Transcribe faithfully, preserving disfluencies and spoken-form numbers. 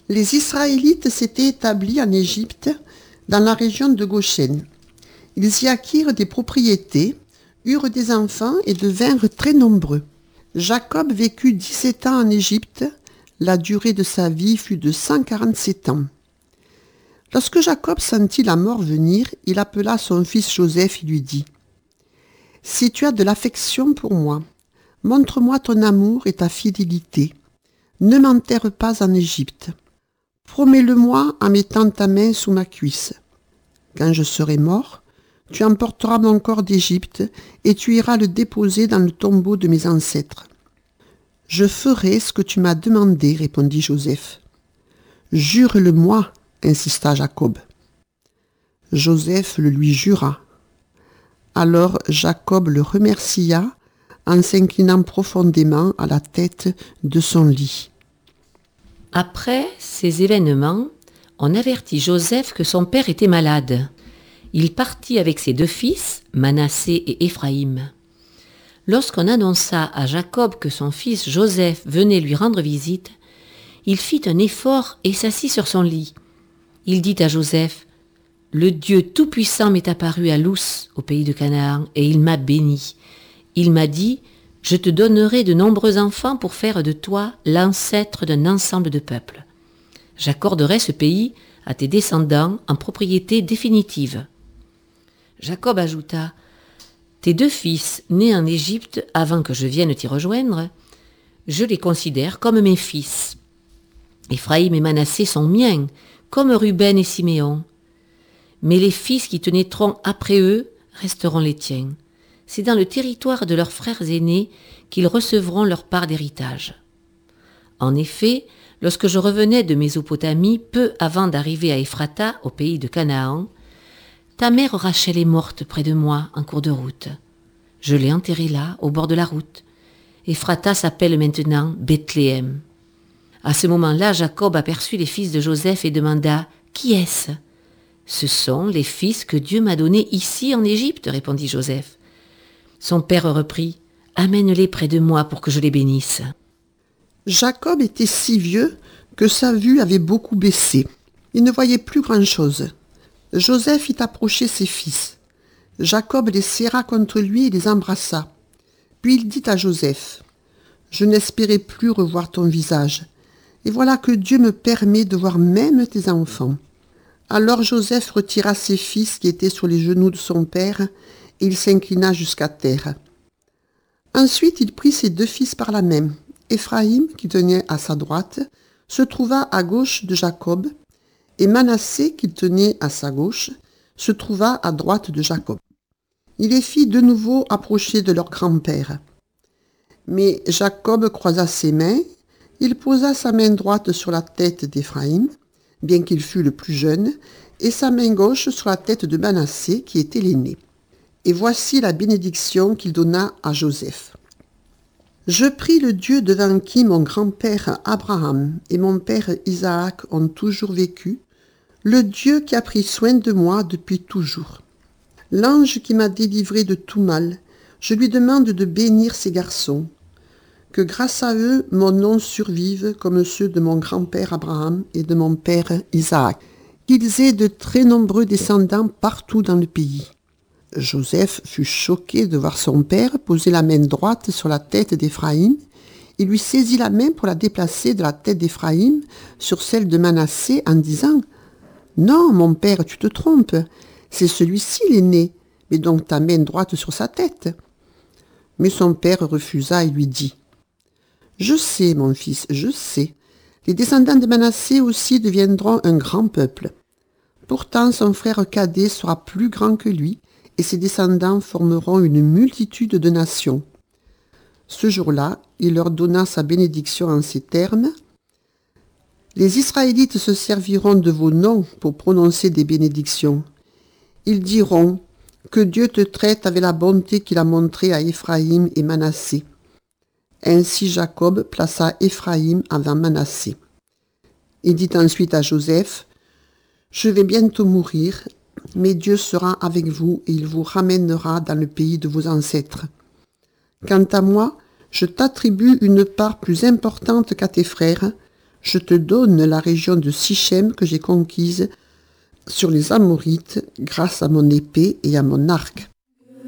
Les Israélites s'étaient établis en Égypte, dans la région de Goshen. Ils y acquirent des propriétés, eurent des enfants et devinrent très nombreux. Jacob vécut dix-sept ans en Égypte. La durée de sa vie fut de cent quarante-sept ans. Lorsque Jacob sentit la mort venir, il appela son fils Joseph et lui dit « Si tu as de l'affection pour moi, montre-moi ton amour et ta fidélité. Ne m'enterre pas en Égypte. Promets-le-moi en mettant ta main sous ma cuisse. Quand je serai mort, tu emporteras mon corps d'Égypte et tu iras le déposer dans le tombeau de mes ancêtres. » « Je ferai ce que tu m'as demandé, répondit Joseph. « Jure-le-moi, insista Jacob. Joseph le lui jura. Alors Jacob le remercia en s'inclinant profondément à la tête de son lit. Après ces événements, on avertit Joseph que son père était malade. Il partit avec ses deux fils, Manassé et Éphraïm. Lorsqu'on annonça à Jacob que son fils Joseph venait lui rendre visite, il fit un effort et s'assit sur son lit. Il dit à Joseph, « Le Dieu Tout-Puissant m'est apparu à Luz, au pays de Canaan, et il m'a béni. Il m'a dit, « Je te donnerai de nombreux enfants pour faire de toi l'ancêtre d'un ensemble de peuples. J'accorderai ce pays à tes descendants en propriété définitive. » Jacob ajouta, « Tes deux fils, nés en Égypte avant que je vienne t'y rejoindre, je les considère comme mes fils. Éphraïm et Manassé sont miens, comme Ruben et Siméon. Mais les fils qui te naîtront après eux resteront les tiens. C'est dans le territoire de leurs frères aînés qu'ils recevront leur part d'héritage. En effet, lorsque je revenais de Mésopotamie, peu avant d'arriver à Ephrata, au pays de Canaan, ta mère Rachel est morte près de moi en cours de route. Je l'ai enterrée là, au bord de la route. Ephrata s'appelle maintenant Bethléem. À ce moment-là, Jacob aperçut les fils de Joseph et demanda « Qui est-ce » ? « Ce sont les fils que Dieu m'a donnés ici en Égypte, répondit Joseph. Son père reprit « Amène-les près de moi pour que je les bénisse. » Jacob était si vieux que sa vue avait beaucoup baissé. Il ne voyait plus grand-chose. Joseph fit approcher ses fils. Jacob les serra contre lui et les embrassa. Puis il dit à Joseph, « Je n'espérais plus revoir ton visage, et voilà que Dieu me permet de voir même tes enfants. » Alors Joseph retira ses fils qui étaient sur les genoux de son père, et il s'inclina jusqu'à terre. Ensuite il prit ses deux fils par la main. Éphraïm, qui tenait à sa droite, se trouva à gauche de Jacob, et Manassé, qui tenait à sa gauche, se trouva à droite de Jacob. Il les fit de nouveau approcher de leur grand-père. Mais Jacob croisa ses mains, il posa sa main droite sur la tête d'Éphraïm, bien qu'il fût le plus jeune, et sa main gauche sur la tête de Manassé, qui était l'aîné. Et voici la bénédiction qu'il donna à Joseph. « Je prie le Dieu devant qui mon grand-père Abraham et mon père Isaac ont toujours vécu, le Dieu qui a pris soin de moi depuis toujours. L'ange qui m'a délivré de tout mal, je lui demande de bénir ces garçons, que grâce à eux, mon nom survive comme ceux de mon grand-père Abraham et de mon père Isaac, qu'ils aient de très nombreux descendants partout dans le pays. » Joseph fut choqué de voir son père poser la main droite sur la tête d'Éphraïm. Il lui saisit la main pour la déplacer de la tête d'Éphraïm sur celle de Manassé en disant « Non, mon père, tu te trompes, c'est celui-ci l'aîné, mets donc ta main droite sur sa tête. » Mais son père refusa et lui dit « Je sais, mon fils, je sais. Les descendants de Manassé aussi deviendront un grand peuple. Pourtant, son frère cadet sera plus grand que lui, et ses descendants formeront une multitude de nations. » Ce jour-là, il leur donna sa bénédiction en ces termes. « Les Israélites se serviront de vos noms pour prononcer des bénédictions. Ils diront que Dieu te traite avec la bonté qu'il a montrée à Éphraïm et Manassé. » Ainsi Jacob plaça Éphraïm avant Manassé. Il dit ensuite à Joseph, « Je vais bientôt mourir, mais Dieu sera avec vous et il vous ramènera dans le pays de vos ancêtres. Quant à moi, je t'attribue une part plus importante qu'à tes frères, je te donne la région de Sichem que j'ai conquise sur les Amorites grâce à mon épée et à mon arc.